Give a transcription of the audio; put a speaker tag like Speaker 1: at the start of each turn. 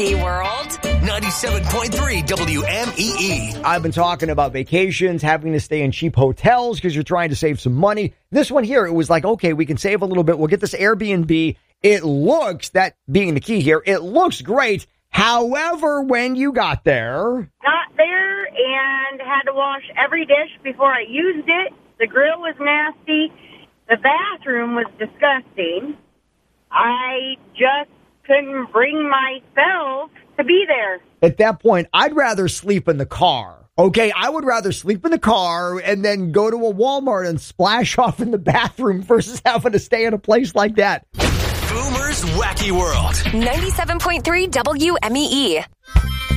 Speaker 1: Wacky World.
Speaker 2: 97.3 WMEE.
Speaker 3: I've been talking about vacations, having to stay in cheap hotels because you're trying to save some money. This one here, it was like, okay, we can save a little bit. We'll get this Airbnb. It looks, that being the key here, it looks great. However, when you got there...
Speaker 4: Got there and had to wash every dish before I used it. The grill was nasty. The bathroom was disgusting. I just couldn't bring myself to be there.
Speaker 3: At that point, I'd rather sleep in the car. Okay, I would rather sleep in the car and then go to a Walmart and splash off in the bathroom versus having to stay in a place like that.
Speaker 2: Boomer's Wacky World.
Speaker 1: 97.3 WMEE.